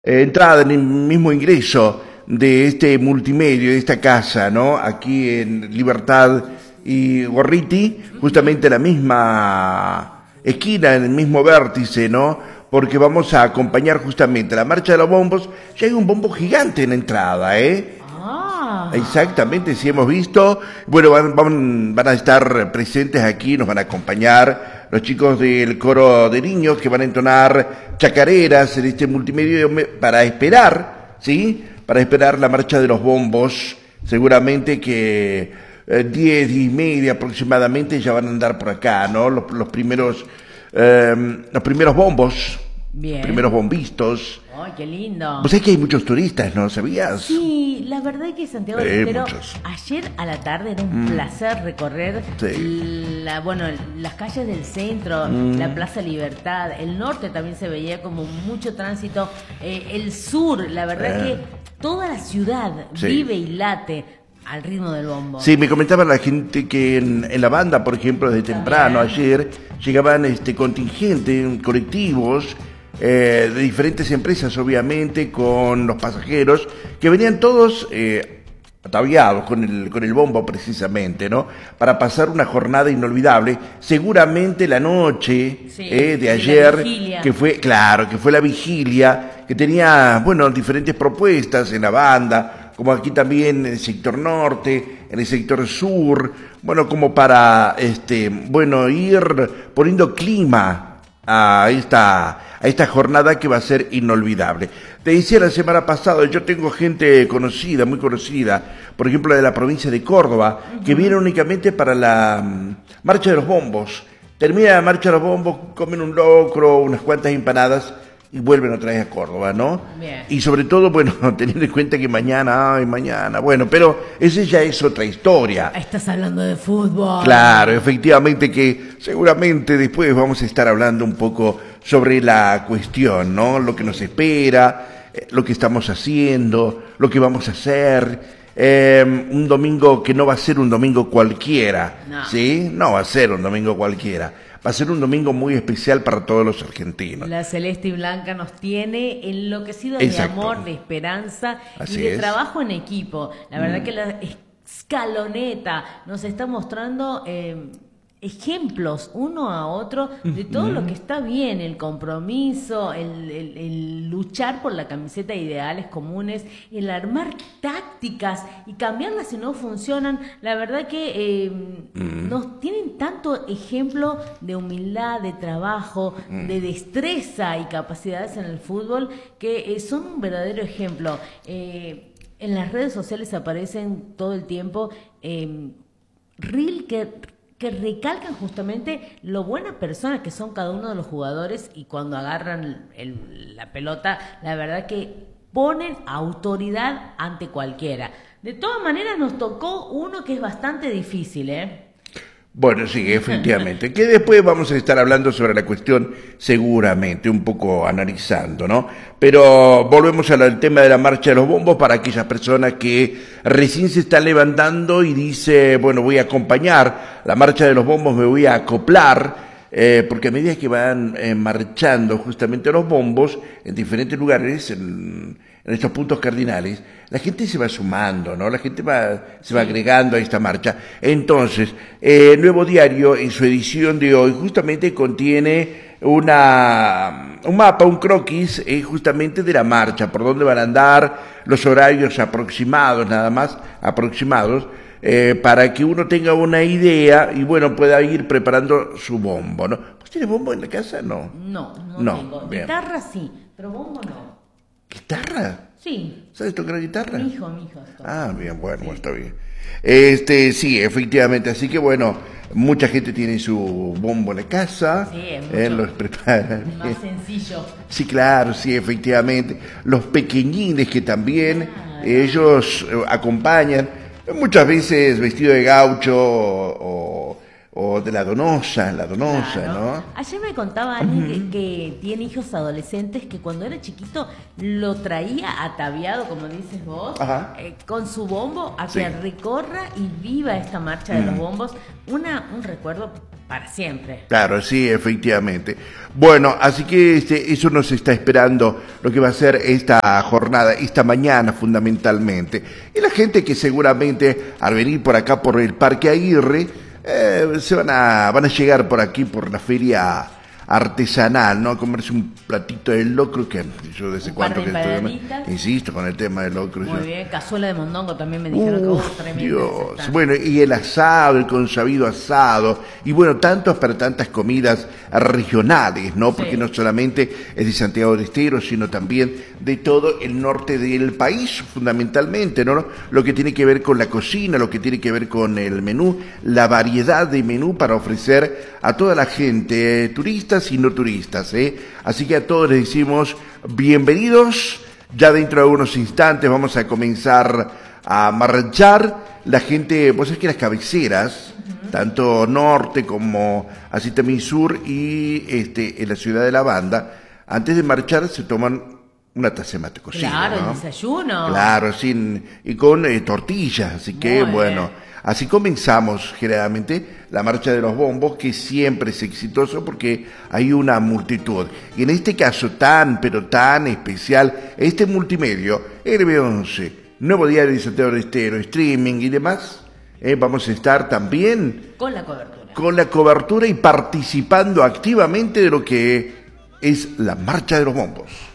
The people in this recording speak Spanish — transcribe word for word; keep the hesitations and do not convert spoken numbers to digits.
eh, entrada, en el mismo ingreso de este multimedio, de esta casa, ¿no? Aquí en Libertad y Gorriti, justamente la misma esquina, en el mismo vértice, ¿no? Porque vamos a acompañar justamente la marcha de los bombos. Ya hay un bombo gigante en la entrada, ¿eh? Ah. Exactamente, sí hemos visto. Bueno, van, van, van a estar presentes aquí, nos van a acompañar los chicos del coro de niños que van a entonar chacareras en este multimedio para esperar, ¿sí? Para esperar la marcha de los bombos. Seguramente que eh, diez, diez y media aproximadamente ya van a andar por acá, ¿no? Los, los primeros, eh, los primeros bombos. Bien. Primeros bombistos. ¡Ay, qué lindo! Pues es que hay muchos turistas, ¿no? ¿Sabías? Sí, la verdad es que Santiago Eh, del Estero, muchos. ayer a la tarde era un Mm. placer recorrer Sí. la, bueno, las calles del centro, Mm. la Plaza Libertad, el norte también se veía como mucho tránsito, eh, el sur, la verdad Eh. que toda la ciudad Sí. vive y late al ritmo del bombo. Sí, me comentaba la gente que en, en la banda, por ejemplo, desde temprano ayer, llegaban este contingentes, colectivos, eh, de diferentes empresas, obviamente, con los pasajeros, que venían todos eh, ataviados con el, con el bombo precisamente, ¿no? Para pasar una jornada inolvidable. Seguramente la noche Sí, eh, de de la ayer, vigilia. que fue, claro, que fue la vigilia, que tenía, bueno, diferentes propuestas en la banda, como aquí también en el sector norte, en el sector sur, bueno, como para, este, bueno, ir poniendo clima a esta, a esta jornada que va a ser inolvidable. Te decía la semana pasada, yo tengo gente conocida, muy conocida, por ejemplo de la provincia de Córdoba, uh-huh. que viene únicamente para la um, marcha de los bombos. Termina la marcha de los bombos, comen un locro, unas cuantas empanadas y vuelven otra vez a Córdoba, ¿no? Bien. Y sobre todo, bueno, teniendo en cuenta que mañana, ay, mañana, bueno, pero esa ya es otra historia. Estás hablando de fútbol. Claro, efectivamente que seguramente después vamos a estar hablando un poco sobre la cuestión, ¿no? Lo que nos espera, eh, lo que estamos haciendo, lo que vamos a hacer. Eh, un domingo que no va a ser un domingo cualquiera, no. ¿sí? No va a ser un domingo cualquiera. Va a ser un domingo muy especial para todos los argentinos. La Celeste y Blanca nos tiene enloquecidos de amor, de esperanza Así y de es. trabajo en equipo. La verdad Mm. que la escaloneta nos está mostrando eh, ejemplos uno a otro de todo Mm. lo que está bien, el compromiso, el, el, el luchar por la camiseta de ideales comunes, el armar tácticas y cambiarlas si no funcionan. La verdad que eh, Mm. nos tienen tanto ejemplo de humildad, de trabajo, Mm. de destreza y capacidades en el fútbol que eh, son un verdadero ejemplo. Eh, en las redes sociales aparecen todo el tiempo eh, reel que que recalcan justamente lo buenas personas que son cada uno de los jugadores y cuando agarran el, la pelota, la verdad que ponen autoridad ante cualquiera. De todas maneras nos tocó uno que es bastante difícil, ¿eh? Bueno, sí, efectivamente. Que después vamos a estar hablando sobre la cuestión seguramente, un poco analizando, ¿no? Pero volvemos al tema de la marcha de los bombos para aquellas personas que recién se están levantando y dice, bueno, voy a acompañar la marcha de los bombos, me voy a acoplar, eh, porque a medida que van eh, marchando justamente los bombos en diferentes lugares, en, en estos puntos cardinales, la gente se va sumando, ¿no? La gente va, se va agregando a esta marcha. Entonces, eh, el Nuevo Diario, en su edición de hoy, justamente contiene una, un mapa, un croquis, eh, justamente de la marcha, por dónde van a andar, los horarios aproximados, nada más aproximados, eh, para que uno tenga una idea y, bueno, pueda ir preparando su bombo, ¿no? ¿Vos tenés bombo en la casa? No. No, no, No, tengo. bien. Guitarra sí, pero bombo no. ¿Guitarra? Sí. ¿Sabes tocar guitarra? Mi hijo, mi hijo. toca. Ah, bien, bueno, bueno, está bien. Este, sí, efectivamente, así que bueno, mucha gente tiene su bombo en la casa, Sí, es eh, mucho los preparan. Más sencillo. Sí, claro, sí, efectivamente. Los pequeñines que también Claro. ellos eh, acompañan, muchas veces vestido de gaucho o, o de la Donosa, la Donosa, Claro. ¿no? Ayer me contaba alguien que, que tiene hijos adolescentes que cuando era chiquito lo traía ataviado, como dices vos, eh, con su bombo a que Sí. recorra y viva esta marcha de los bombos. Una, un recuerdo para siempre. Claro, sí, efectivamente. Bueno, así que este, eso nos está esperando lo que va a ser esta jornada, esta mañana fundamentalmente. Y la gente que seguramente al venir por acá por el Parque Aguirre, eh, se van a, van a llegar por aquí por la feria artesanal, ¿no? A comerse un platito de locro, que yo desde Un cuánto par que de estoy, empanaditas. insisto con el tema del locro. Muy yo- bien, cazuela de mondongo también me dijeron que Uf, vos tremenda. Dios. Bueno, y el asado, el consabido asado, y bueno, tantos para tantas comidas regionales, ¿no? Porque Sí. no solamente es de Santiago del Estero, sino también de todo el norte del país, fundamentalmente, ¿no? Lo que tiene que ver con la cocina, lo que tiene que ver con el menú, la variedad de menú para ofrecer a toda la gente, eh, turistas y no turistas, ¿eh? Así que a todos les decimos bienvenidos. Ya dentro de unos instantes vamos a comenzar a marchar. La gente, vos sabés que las cabeceras, uh-huh. tanto norte como así también sur y este en la ciudad de la Banda, antes de marchar se toman una taza de mate cocido. Claro, ¿no? el desayuno. Claro, sin, y con eh, tortillas, así que Muy bueno, bien. así comenzamos generalmente la marcha de los bombos, que siempre es exitoso porque hay una multitud. Y en este caso tan, pero tan especial, este multimedio, R B once, Nuevo Diario de Santiago del Estero, streaming y demás, eh, vamos a estar también Con la cobertura. con la cobertura y participando activamente de lo que es la marcha de los bombos.